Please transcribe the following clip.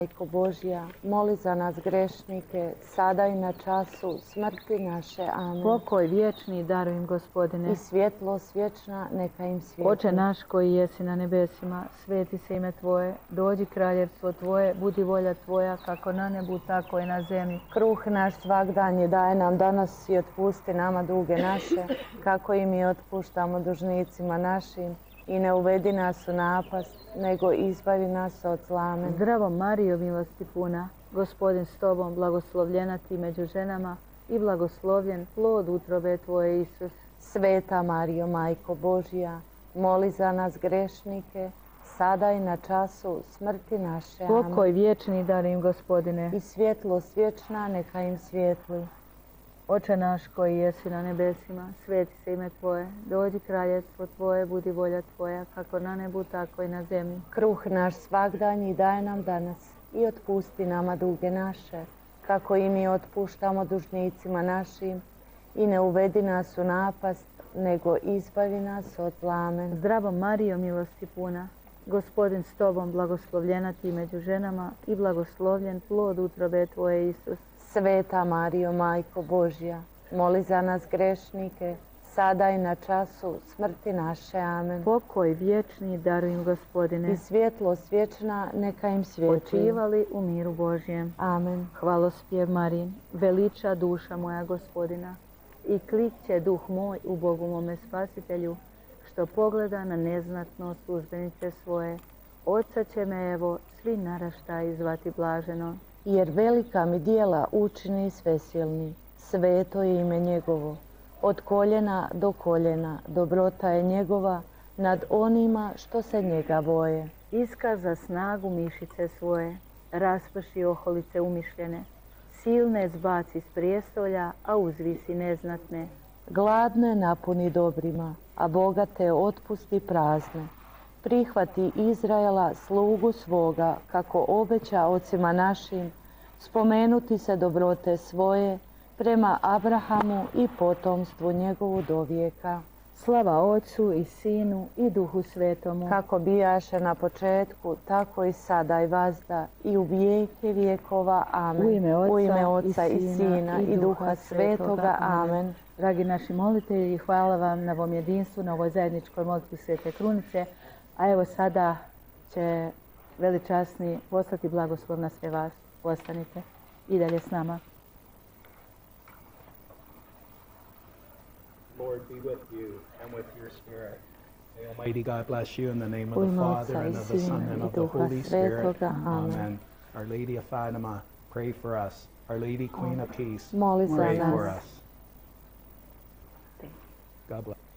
Majko Božja, moli za nas grešnike, sada i na času smrti naše. Amen. Pokoj vječni daruj im, Gospodine. I svjetlost vječna neka im svijetli. Oče naš koji jesi na nebesima, sveti se ime Tvoje, dođi kraljevstvo Tvoje, budi volja Tvoja, kako na nebu, tako i na zemlji. Kruh naš svagdanji daj nam danas i otpusti nama duge naše, kako i mi otpuštamo dužnicima našim. I ne uvedi nas u napast, nego izbavi nas od zla. Amen. Zdravo Marijo, milosti puna, Gospodin s Tobom, blagoslovljena Ti među ženama i blagoslovljen plod utrobe Tvoje, Isus. Sveta Marijo, Majko Božja, moli za nas grešnike, sada i na času smrti naše. Amen. Pokoj vječni daruj im, Gospodine. I svjetlost vječna neka im svijetli. Oče naš koji jesi na nebesima, sveti se ime Tvoje, dođi kraljevstvo Tvoje, budi volja Tvoja, kako na nebu, tako i na zemlji. Kruh naš svagdanji daj nam danas i otpusti nama duge naše, kako i mi otpuštamo dužnicima našim. I ne uvedi nas u napast, nego izbavi nas od zla. Amen. Zdravo Marijo, milosti puna, Gospodin s Tobom, blagoslovljena Ti među ženama i blagoslovljen plod utrobe Tvoje, Isus. Sveta Marijo, Majko Božja, moli za nas grešnike, sada i na času smrti naše. Amen. Pokoj vječni daruj im, Gospodine. I svjetlost vječna neka im svijetli. Počivali u miru Božjem. Amen. Hvalospjev Marin, veliča duša moja Gospodina i klikće duh moj u Bogu mome Spasitelju, što pogleda na neznatno službenice svoje. Oca će me evo svi naraštaji zvati blaženo. Jer velika mi djela učini svesilni, sveto je ime njegovo. Od koljena do koljena dobrota je njegova nad onima što se njega boje. Iskaza snagu mišice svoje, rasprši oholice umišljene, silne zbaci s prijestolja, a uzvisi neznatne. Gladne napuni dobrima, a bogate otpusti prazne. Prihvati Izraela slugu svoga, kako obeća ocima našim, spomenuti se dobrote svoje prema Abrahamu i potomstvu njegovu do vijeka. Slava Otcu i Sinu i Duhu Svetomu. Kako bijaše na početku, tako i sada i vazda i u vijeke vijekova. Amen. U ime Oca i Sina i Duha Svetoga. Amen. Dragi naši molitelji, hvala vam na ovom jedinstvu, na ovoj zajedničkoj molitvi Svete Krunice. A evo sada će veličasni poslati blagoslov na sve vas. Ostanite i dalje s nama. Lord be with you and with your spirit. May Almighty God bless you in the name of U the ime Father Oca i and of the Son Sina and i of the Duha Holy Spirit. Svetoga. Amen. Amen. Our Lady of Fatima, pray for us. Our Lady Queen of Peace, Moli za pray nas. for us. God bless.